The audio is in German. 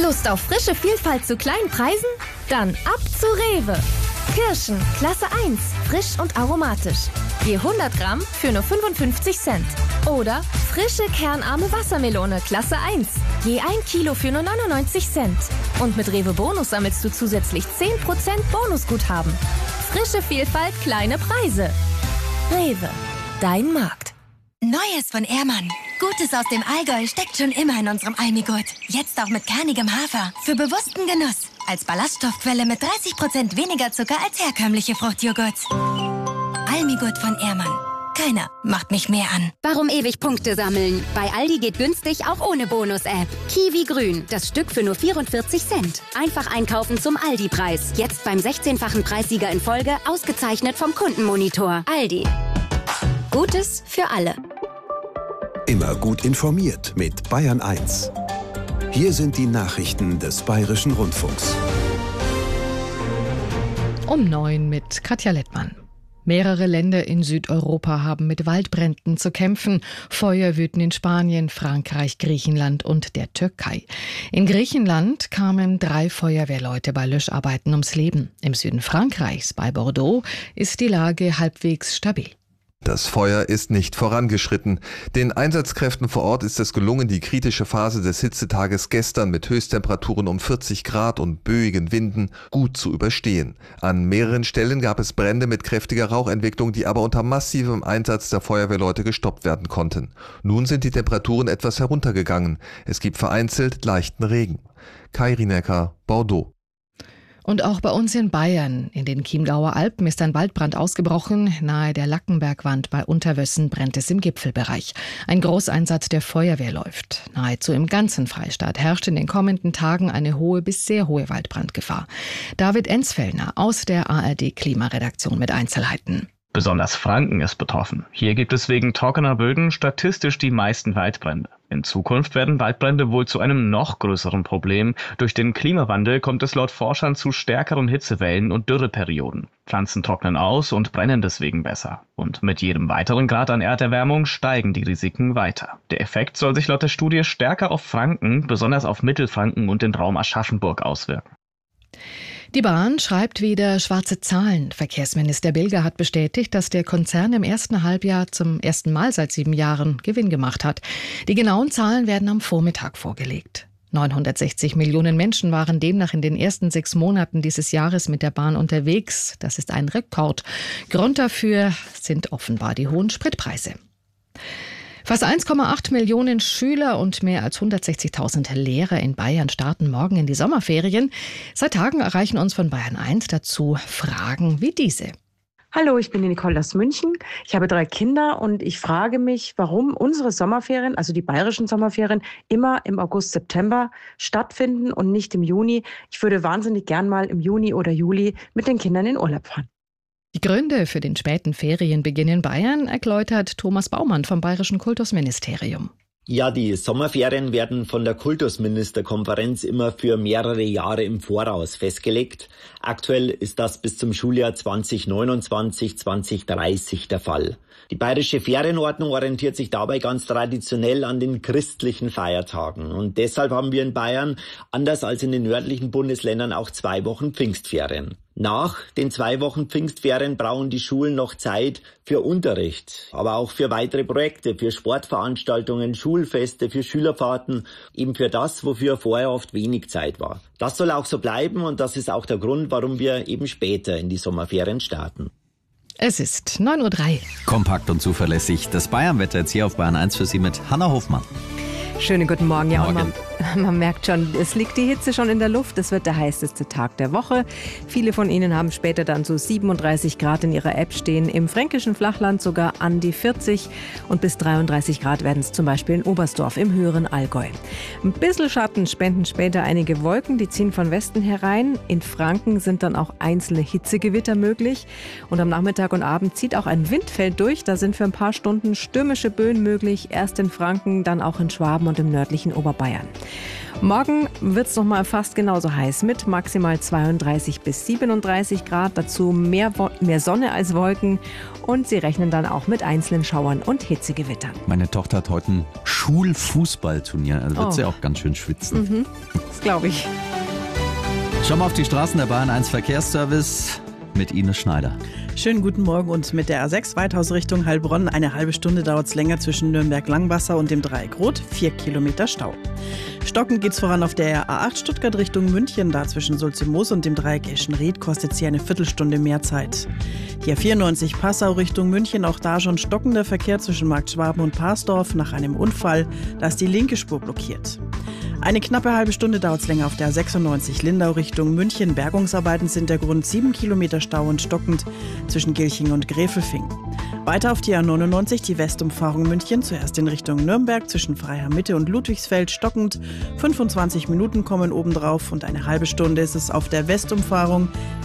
Lust auf frische Vielfalt zu kleinen Preisen? Dann ab zu Rewe. Kirschen, Klasse 1, frisch und aromatisch. Je 100 Gramm für nur 55 Cent. Oder frische kernarme Wassermelone, Klasse 1. Je 1 Kilo für nur 99 Cent. Und mit Rewe Bonus sammelst du zusätzlich 10% Bonusguthaben. Frische Vielfalt, kleine Preise. Rewe, dein Markt. Neues von Ehrmann. Gutes aus dem Allgäu steckt schon immer in unserem Almigurt. Jetzt auch mit kernigem Hafer. Für bewussten Genuss. Als Ballaststoffquelle mit 30% weniger Zucker als herkömmliche Fruchtjoghurts. Almigurt von Ehrmann. Keiner macht mich mehr an. Warum ewig Punkte sammeln? Bei Aldi geht günstig auch ohne Bonus-App. Kiwi Grün, das Stück für nur 44 Cent. Einfach einkaufen zum Aldi-Preis. Jetzt beim 16-fachen Preissieger in Folge, ausgezeichnet vom Kundenmonitor. Aldi. Gutes für alle. Immer gut informiert mit Bayern 1. Hier sind die Nachrichten des Bayerischen Rundfunks. Um 9 mit Katja Lettmann. Mehrere Länder in Südeuropa haben mit Waldbränden zu kämpfen. Feuer wüten in Spanien, Frankreich, Griechenland und der Türkei. In Griechenland kamen 3 Feuerwehrleute bei Löscharbeiten ums Leben. Im Süden Frankreichs, bei Bordeaux, ist die Lage halbwegs stabil. Das Feuer ist nicht vorangeschritten. Den Einsatzkräften vor Ort ist es gelungen, die kritische Phase des Hitzetages gestern mit Höchsttemperaturen um 40 Grad und böigen Winden gut zu überstehen. An mehreren Stellen gab es Brände mit kräftiger Rauchentwicklung, die aber unter massivem Einsatz der Feuerwehrleute gestoppt werden konnten. Nun sind die Temperaturen etwas heruntergegangen. Es gibt vereinzelt leichten Regen. Kai Rienecker, Bordeaux. Und auch bei uns in Bayern, in den Chiemgauer Alpen, ist ein Waldbrand ausgebrochen. Nahe der Lackenbergwand bei Unterwössen brennt es im Gipfelbereich. Ein Großeinsatz der Feuerwehr läuft. Nahezu im ganzen Freistaat herrscht in den kommenden Tagen eine hohe bis sehr hohe Waldbrandgefahr. David Enzfellner aus der ARD-Klimaredaktion mit Einzelheiten. Besonders Franken ist betroffen. Hier gibt es wegen trockener Böden statistisch die meisten Waldbrände. In Zukunft werden Waldbrände wohl zu einem noch größeren Problem. Durch den Klimawandel kommt es laut Forschern zu stärkeren Hitzewellen und Dürreperioden. Pflanzen trocknen aus und brennen deswegen besser. Und mit jedem weiteren Grad an Erderwärmung steigen die Risiken weiter. Der Effekt soll sich laut der Studie stärker auf Franken, besonders auf Mittelfranken und den Raum Aschaffenburg auswirken. Die Bahn schreibt wieder schwarze Zahlen. Verkehrsminister Bilger hat bestätigt, dass der Konzern im ersten Halbjahr zum ersten Mal seit 7 Jahren Gewinn gemacht hat. Die genauen Zahlen werden am Vormittag vorgelegt. 960 Millionen Menschen waren demnach in den ersten 6 Monaten dieses Jahres mit der Bahn unterwegs. Das ist ein Rekord. Grund dafür sind offenbar die hohen Spritpreise. Fast 1,8 Millionen Schüler und mehr als 160.000 Lehrer in Bayern starten morgen in die Sommerferien. Seit Tagen erreichen uns von Bayern 1 dazu Fragen wie diese. Hallo, ich bin die Nicole aus München. Ich habe 3 Kinder und ich frage mich, warum unsere Sommerferien, also die bayerischen Sommerferien, immer im August, September stattfinden und nicht im Juni. Ich würde wahnsinnig gern mal im Juni oder Juli mit den Kindern in Urlaub fahren. Die Gründe für den späten Ferienbeginn in Bayern erläutert Thomas Baumann vom Bayerischen Kultusministerium. Ja, die Sommerferien werden von der Kultusministerkonferenz immer für mehrere Jahre im Voraus festgelegt. Aktuell ist das bis zum Schuljahr 2029/2030 der Fall. Die bayerische Ferienordnung orientiert sich dabei ganz traditionell an den christlichen Feiertagen. Und deshalb haben wir in Bayern, anders als in den nördlichen Bundesländern, auch 2 Wochen Pfingstferien. Nach den 2 Wochen Pfingstferien brauchen die Schulen noch Zeit für Unterricht, aber auch für weitere Projekte, für Sportveranstaltungen, Schulfeste, für Schülerfahrten, eben für das, wofür vorher oft wenig Zeit war. Das soll auch so bleiben und das ist auch der Grund, warum wir eben später in die Sommerferien starten. Es ist 9:03 Uhr. Kompakt und zuverlässig. Das Bayernwetter jetzt hier auf Bayern 1 für Sie mit Hanna Hofmann. Schönen guten Morgen. Ja, Morgen. Und man merkt schon, es liegt die Hitze schon in der Luft. Es wird der heißeste Tag der Woche. Viele von Ihnen haben später dann so 37 Grad in ihrer App stehen. Im fränkischen Flachland sogar an die 40. Und bis 33 Grad werden es zum Beispiel in Oberstdorf im höheren Allgäu. Ein bisschen Schatten spenden später einige Wolken. Die ziehen von Westen herein. In Franken sind dann auch einzelne Hitzegewitter möglich. Und am Nachmittag und Abend zieht auch ein Windfeld durch. Da sind für ein paar Stunden stürmische Böen möglich. Erst in Franken, dann auch in Schwaben und im nördlichen Oberbayern. Morgen wird es nochmal fast genauso heiß mit maximal 32 bis 37 Grad. Dazu mehr Sonne als Wolken. Und sie rechnen dann auch mit einzelnen Schauern und Hitzegewittern. Meine Tochter hat heute ein Schulfußballturnier. Also wird sie auch ganz schön schwitzen. Das glaube ich. Schauen wir auf die Straßen der Bayern 1 Verkehrsservice mit Ines Schneider. Schönen guten Morgen und mit der A6 Weithaus Richtung Heilbronn. Eine halbe Stunde dauert es länger zwischen Nürnberg-Langwasser und dem Dreieck Rot. 4 Kilometer Stau. Stockend geht's voran auf der A8 Stuttgart Richtung München. Da zwischen Sulzimoos und dem Dreieck Eschenried kostet sie eine Viertelstunde mehr Zeit. Die A94 Passau Richtung München. Auch da schon stockender Verkehr zwischen Marktschwaben und Parsdorf nach einem Unfall. Da ist die linke Spur blockiert. Eine knappe halbe Stunde dauert es länger auf der A96 Lindau Richtung München. Bergungsarbeiten sind der Grund, 7 Kilometer Stau und stockend zwischen Gilching und Gräfelfing. Weiter auf die A99 die Westumfahrung München, zuerst in Richtung Nürnberg zwischen Freiham Mitte und Ludwigsfeld stockend. 25 Minuten kommen obendrauf und eine halbe Stunde ist es auf der Westumfahrung